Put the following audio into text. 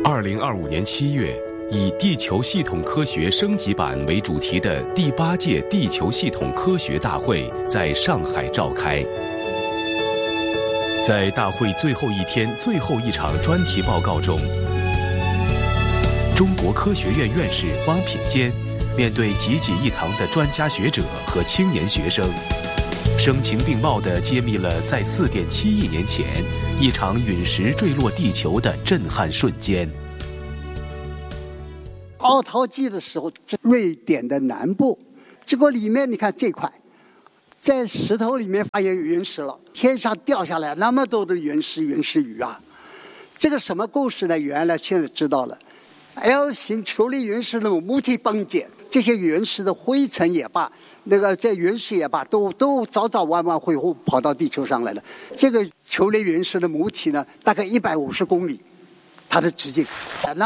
2025年7月，以地球系统科学升级版为主题的第8届地球系统科学大会在上海召开。在大会最后一天最后一场专题报告中，中国科学院院士汪品先面对济济一堂的专家学者和青年学生，声情并茂地揭秘了在4.7亿年前一场陨石坠落地球的震撼瞬间。 奥陶纪的时候，瑞典的南部，结果里面你看这块，在石头里面发现陨石了，天上掉下来那么多的陨石雨啊！这个什么故事呢？原来现在知道了 ，L 型球粒陨石的母体崩解，这些陨石的灰尘也罢，这陨石也罢，都早晚会跑到地球上来了。这个球粒陨石的母体呢，大概150公里，它的直径，那